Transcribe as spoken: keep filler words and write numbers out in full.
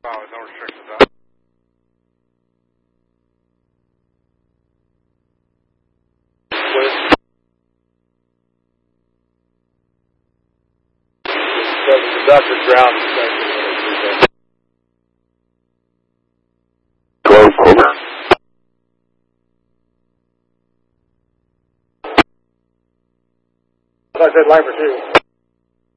Wow, no restrictions on. The conductor ground inspection. Close, over. I said line for two.